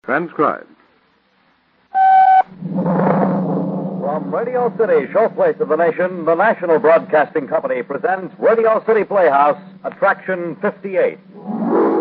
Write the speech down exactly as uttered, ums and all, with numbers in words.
Transcribed. From Radio City, showplace of the nation, the National Broadcasting Company presents Radio City Playhouse, Attraction fifty-eight.